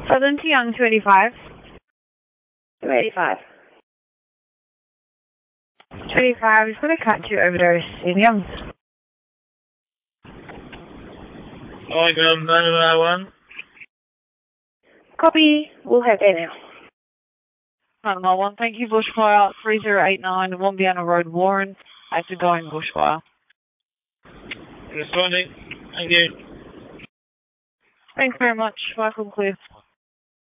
Southern to Young, 285. 285. 285, just going to cut to overdose in Young. Oregon 901. Copy. We'll have that now. 901, thank you, Bushfire 3089, Wombiana Road, Warren. Active going Bushfire. Responding. Thank you. Thanks very much. Michael clear.